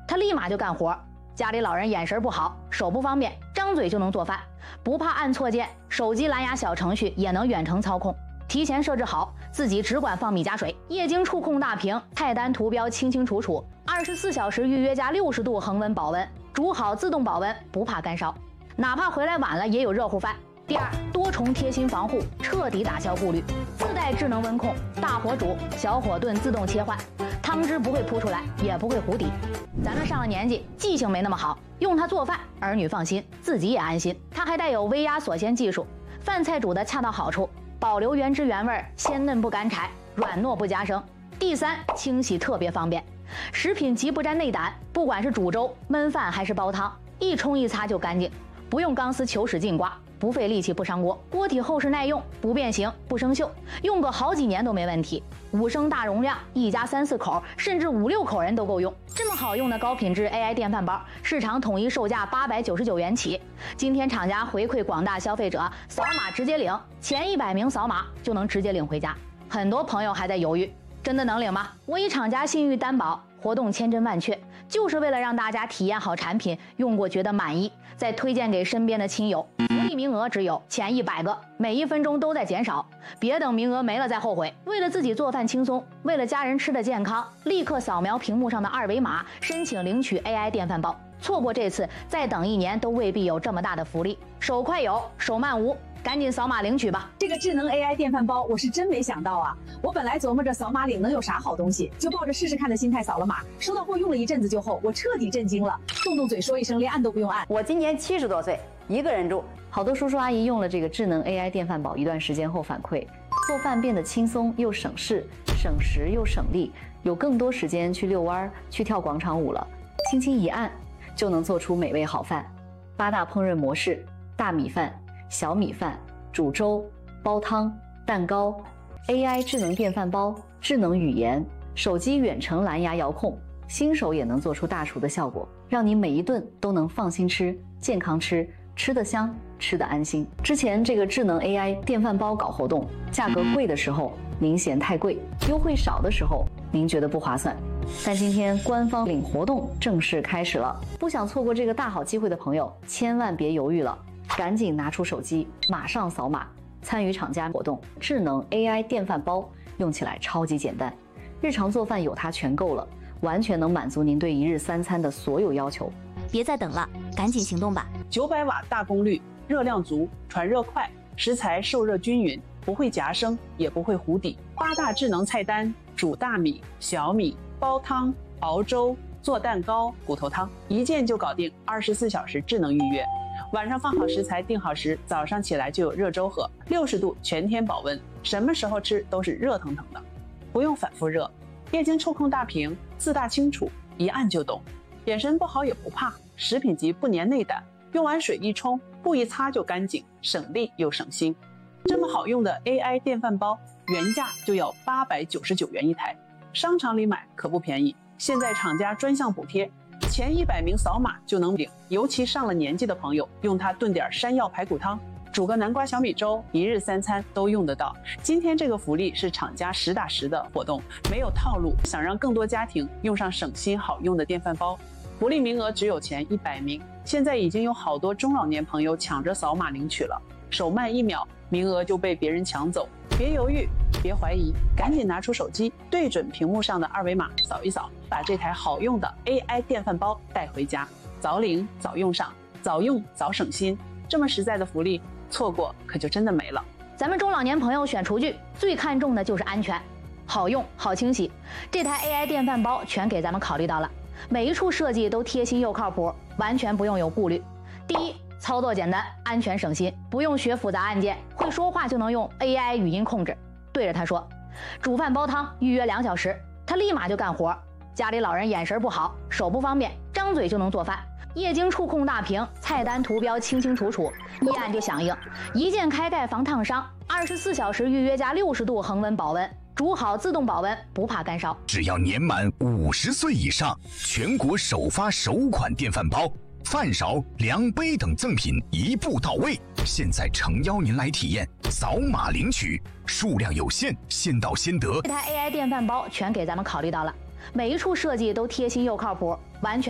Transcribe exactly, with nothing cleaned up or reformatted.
他立马就干活。家里老人眼神不好，手不方便，张嘴就能做饭，不怕按错键，手机蓝牙小程序也能远程操控。提前设置好，自己只管放米加水，液晶触控大屏，菜单图标清清楚楚，二十四小时预约加六十度恒温保温，煮好自动保温，不怕干烧，哪怕回来晚了也有热乎饭。第二，多重贴心防护，彻底打消顾虑，自带智能温控，大火煮、小火炖自动切换，汤汁不会扑出来，也不会糊底。咱们上了年纪，记性没那么好，用它做饭，儿女放心，自己也安心。它还带有微压锁鲜技术，饭菜煮得恰到好处，保留原汁原味，鲜嫩不干柴，软糯不夹生。第三，清洗特别方便，食品极不沾内胆，不管是煮粥、焖饭还是煲汤，一冲一擦就干净，不用钢丝球使劲刮，不费力气不伤锅，锅体厚实耐用，不变形不生锈，用个好几年都没问题。五升大容量，一家三四口甚至五六口人都够用。这么好用的高品质 A I 电饭煲，市场统一售价八百九十九元起。今天厂家回馈广大消费者，扫码直接领，前一百名扫码就能直接领回家。很多朋友还在犹豫，真的能领吗？我以厂家信誉担保，活动千真万确，就是为了让大家体验好产品，用过觉得满意，再推荐给身边的亲友。福利名额只有前一百个，每一分钟都在减少，别等名额没了再后悔。为了自己做饭轻松，为了家人吃的健康，立刻扫描屏幕上的二维码，申请领取 A I 电饭煲。错过这次，再等一年都未必有这么大的福利。手快有，手慢无，赶紧扫码领取吧！ 这个智能 A I 电饭煲，我是真没想到啊！我本来琢磨着扫码领能有啥好东西，就抱着试试看的心态扫了码。收到货用了一阵子就后，我彻底震惊了，动动嘴说一声，连按都不用按。 我今年七十多岁，一个人住，好多叔叔阿姨用了这个智能 A I 电饭煲一段时间后反馈，做饭变得轻松又省事，省时又省力，有更多时间去遛弯、去跳广场舞了。轻轻一按，就能做出美味好饭。八大烹饪模式：大米饭、小米饭、煮粥、煲汤、蛋糕。A I 智能电饭煲，智能语言，手机远程蓝牙遥控，新手也能做出大厨的效果，让你每一顿都能放心吃，健康吃，吃得香，吃得安心。之前这个智能 A I 电饭煲搞活动，价格贵的时候您嫌太贵，优惠少的时候您觉得不划算。但今天官方领活动正式开始了，不想错过这个大好机会的朋友，千万别犹豫了，赶紧拿出手机，马上扫码参与厂家活动。智能 A I 电饭煲用起来超级简单，日常做饭有它全够了，完全能满足您对一日三餐的所有要求。 别再等了，赶紧行动吧！ 九百瓦大功率，热量足，传热快，食材受热均匀，不会夹生，也不会糊底。八大智能菜单：煮大米、小米、煲汤、熬粥、做蛋糕、骨头汤，一键就搞定，二十四小时智能预约。晚上放好食材，定好时，早上起来就有热粥喝，六十度全天保温，什么时候吃都是热腾腾的，不用反复热。液晶触控大屏，自大清楚，一按就懂。眼神不好也不怕，食品级不粘内胆，用完水一冲，布一擦就干净，省力又省心。这么好用的 A I 电饭煲，原价就要八百九十九元一台，商场里买可不便宜。现在厂家专项补贴，前一百名扫码就能领。尤其上了年纪的朋友，用它炖点山药排骨汤，煮个南瓜小米粥，一日三餐都用得到。今天这个福利是厂家实打实的活动，没有套路。想让更多家庭用上省心好用的电饭煲，福利名额只有前一百名，现在已经有好多中老年朋友抢着扫码领取了，手慢一秒，名额就被别人抢走。别犹豫，别怀疑，赶紧拿出手机，对准屏幕上的二维码扫一扫，把这台好用的 A I 电饭煲带回家，早领早用上，早用早省心。这么实在的福利，错过可就真的没了。 咱们中老年朋友选厨具最看重的就是安全，好用好清洗，这台 A I 电饭煲全给咱们考虑到了，每一处设计都贴心又靠谱，完全不用有顾虑。第一，操作简单，安全省心，不用学复杂按键，会说话就能用 A I 语音控制，对着它说煮饭煲汤，预约两小时，它立马就干活。家里老人眼神不好，手不方便，张嘴就能做饭，液晶触控大屏，菜单图标清清楚楚，一按就响应，一键开盖防烫伤，二十四小时预约加六十度恒温保温，煮好自动保温，不怕干烧。 只要年满五十岁以上，全国首发首款电饭煲，饭勺、量杯等赠品一步到位。现在诚邀您来体验，扫码领取，数量有限，先到先得。 这台 A I 电饭煲全给咱们考虑到了，每一处设计都贴心又靠谱，完全